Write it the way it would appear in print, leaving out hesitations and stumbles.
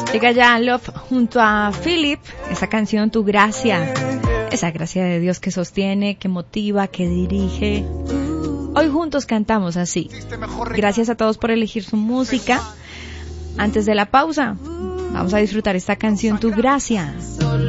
Llega ya Love junto a Philip, esa canción Tu Gracia, esa gracia de Dios que sostiene, que motiva, que dirige. Hoy juntos cantamos así. Gracias a todos por elegir su música. Antes de la pausa, vamos a disfrutar esta canción Tu Gracia.